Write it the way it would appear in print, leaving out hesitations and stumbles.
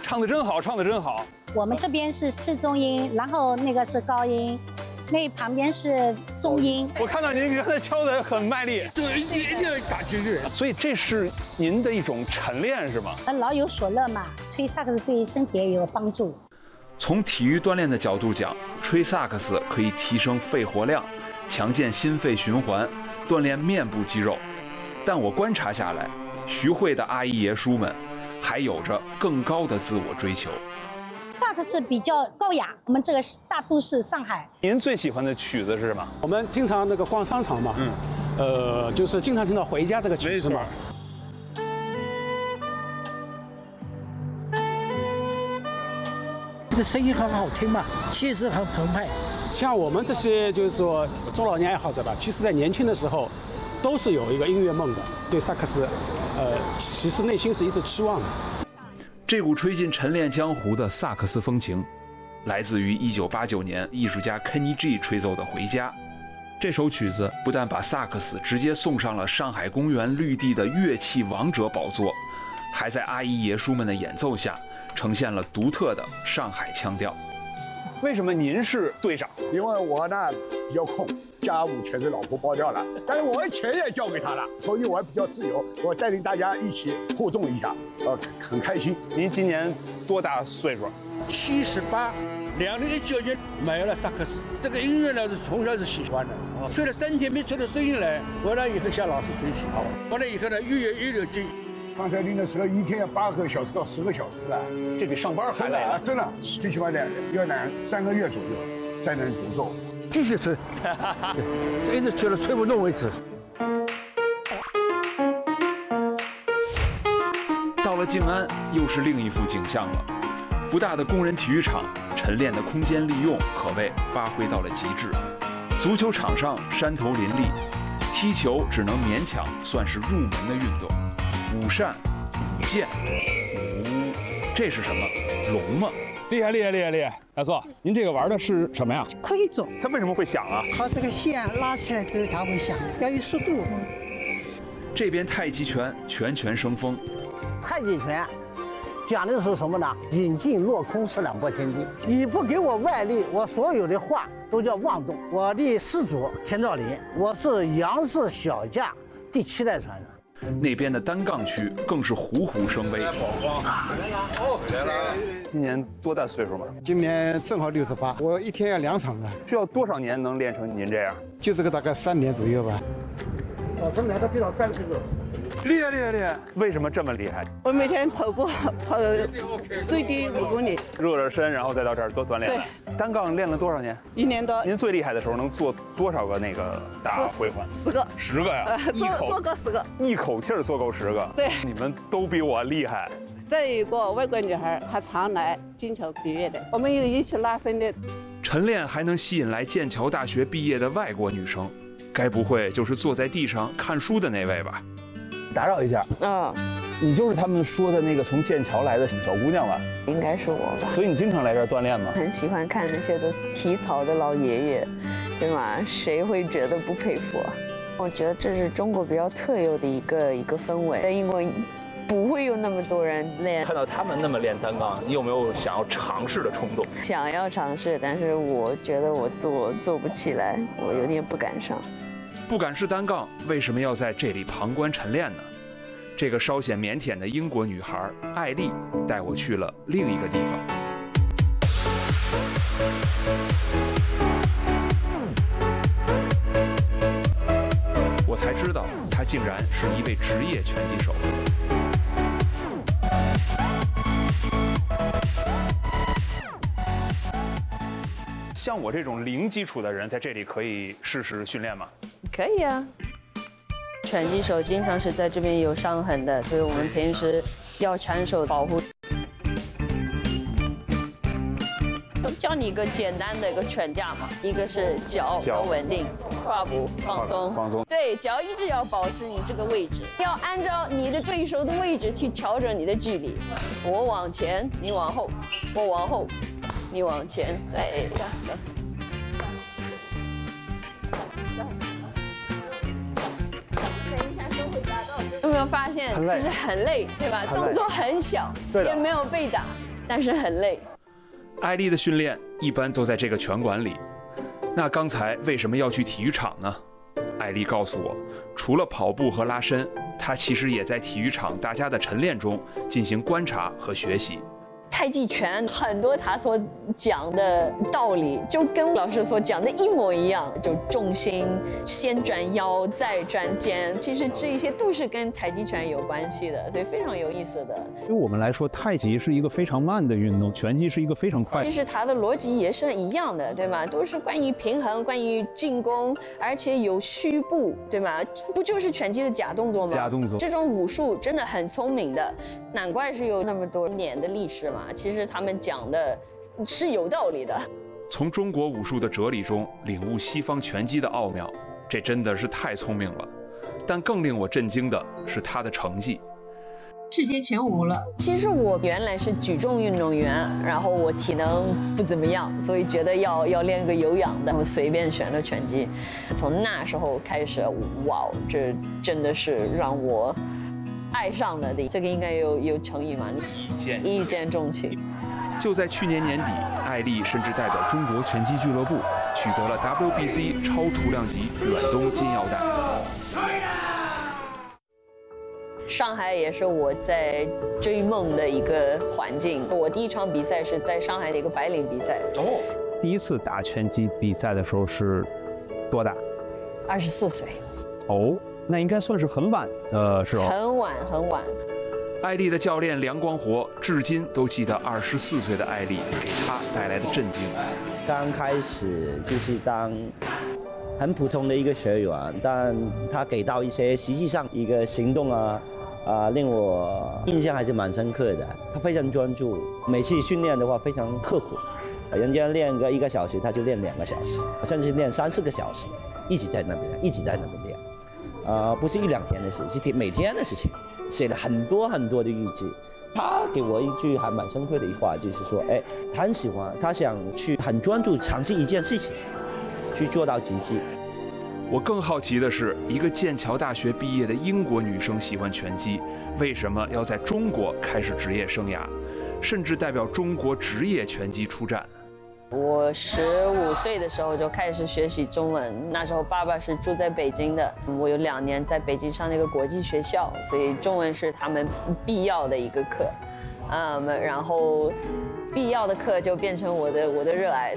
唱得真好，唱得真好。 我们这边是次中音，然后那个是高音，那旁边是中音。 我看到您刚才敲得很卖力， 对，一定要打进去。 所以这是您的一种晨练是吗？ 老有所乐嘛，吹萨克斯对身体也有帮助。 从体育锻炼的角度讲，吹萨克斯可以提升肺活量，强健心肺循环，锻炼面部肌肉。但我观察下来，徐汇的阿姨爷叔们还有着更高的自我追求。 萨克斯比较高雅，我们这个大都市上海。 您最喜欢的曲子是什么？ 我们经常那个逛商场嘛，就是经常听到《回家》这个曲子嘛。 这个声音很好听嘛，气势很澎湃。 像我们这些就是说中老年爱好者吧，其实在年轻的时候都是有一个音乐梦的，对萨克斯，其实内心是一直期望的。 这股吹进晨练江湖的萨克斯风情，来自于1989年艺术家 Kenny G 吹奏的《回家》。这首曲子不但把萨克斯直接送上了上海公园绿地的乐器王者宝座，还在阿姨爷叔们的演奏下，呈现了独特的上海腔调。 为什么您是队长？ 因为我呢比较空，家务全给老婆包掉了，但是我钱也交给她了，所以我比较自由。我带领大家一起互动一下，很开心。 您今年多大岁数 ？78。2019年买了萨克斯，这个音乐呢是从小是喜欢的，吹了3天没吹出声音来，我呢以后向老师学习，我呢以后呢越有劲。 刚才练的时候一天要8个小时到10个小时啊， 这比上班还累啊！ 真的，最起码要3个月左右才能独奏。 继续吹，一直吹到吹不动为止。 到了静安，又是另一幅景象了。不大的工人体育场，晨练的空间利用可谓发挥到了极致。足球场上山头林立，踢球只能勉强算是入门的运动。舞扇、舞剑、舞，这是什么？龙吗？ 厉害！大叔，您这个玩的是什么呀？ 盔种。 它为什么会响啊？ 它这个线拉起来之后它会响，要有速度。 这边太极拳拳拳生风。 太极拳讲的是什么呢？引劲落空是两拨千斤。你不给我外力，我所有的话都叫妄动。我的始祖田兆林，我是杨氏小架第7代传人。 那边的单杠区更是虎虎生威。 今年多大岁数嘛？ 今年正好68，我一天要2场的。 需要多少年能练成您这样？ 就这个大概3年左右吧。 早晨来的最少30个。 厉害！为什么这么厉害？ 我每天跑步跑最低5公里， 热身，然后再到这儿做锻炼。 对， 单杠练了多少年 ？1年多。 您最厉害的时候能做多少个那个大回环 ？10个。 10个呀？ 做够10个。 一口气儿做够10个。 对， 你们都比我厉害。 再有一个外国女孩，她常来剑桥毕业的，我们有一起拉伸的。 晨练还能吸引来剑桥大学毕业的外国女生，该不会就是坐在地上看书的那位吧？ 打扰一下，你就是他们说的那个从剑桥来的小姑娘吧？ 应该是我吧。 所以你经常来这儿锻炼吗？ 很喜欢看那些都体操的老爷爷，对吗？谁会觉得不佩服啊？我觉得这是中国比较特有的一个氛围，在英国不会有那么多人练。 看到他们那么练单杠，你有没有想要尝试的冲动？ 想要尝试，但是我觉得我做不起来，我有点不敢上。 不敢试单杠，为什么要在这里旁观晨练呢？这个稍显腼腆的英国女孩艾丽带我去了另一个地方。我才知道，她竟然是一位职业拳击手。 像我这种零基础的人，在这里可以试试训练吗？ 可以啊。拳击手经常是在这边有伤痕的，所以我们平时要长手保护。教你一个简单的一个拳架嘛，一个是脚要稳定，胯骨放松，对，脚一直要保持你这个位置，要按照你的对手的位置去调整你的距离。我往前，你往后；我往后，你往前。对，走。有没有发现其实很累，对吧？动作很小，也没有被打。 但是很累。 艾丽的训练一般都在这个拳馆里。那刚才为什么要去体育场呢？艾丽告诉我，除了跑步和拉伸，她其实也在体育场大家的晨练中进行观察和学习。 太极拳很多他所讲的道理就跟老师所讲的一模一样，就重心先转腰再转肩，其实这一些都是跟太极拳有关系的，所以非常有意思的。 对我们来说，太极是一个非常慢的运动，拳击是一个非常快。 其实它的逻辑也是一样的，对吗？都是关于平衡，关于进攻，而且有虚步，对吗？不就是拳击的假动作吗？ 假动作。 这种武术真的很聪明的，难怪是有那么多年的历史嘛。其实他们讲的是有道理的。 从中国武术的哲理中领悟西方拳击的奥妙，这真的是太聪明了。但更令我震惊的是他的成绩， 世界前5了。其实我原来是举重运动员，然后我体能不怎么样，所以觉得要练个有氧的，我随便选了拳击。从那时候开始，哇，这真的是让我爱上了的。这个应该有成语嘛？一见钟情。 就在去年年底，艾丽甚至代表中国拳击俱乐部取得了 WBC 超重量级远东金腰带。 上海也是我在追梦的一个环境。我第一场比赛是在上海的一个白领比赛。 哦，第一次打拳击比赛的时候是多大 ？24岁。 哦，那应该算是很晚的时候。 很晚很晚。 艾丽的教练梁光活至今都记得24岁的艾丽给他带来的震惊。 刚开始就是当很普通的一个学员，但他给到一些实际上一个行动令我印象还是蛮深刻的。他非常专注，每次训练的话非常刻苦，人家练个1个小时，他就练2个小时，甚至练3、4个小时，一直在那边练，不是1、2天的事，是每天的事情。写了很多的日记。他给我一句还蛮深刻的一话，就是说，他很喜欢，他想去很专注尝试一件事情，去做到极致。 我更好奇的是，一个剑桥大学毕业的英国女生喜欢拳击，为什么要在中国开始职业生涯，甚至代表中国职业拳击出战？ 我15岁的时候就开始学习中文，那时候爸爸是住在北京的，我有2年在北京上那个国际学校，所以中文是他们必要的一个课，然后必要的课就变成我的热爱。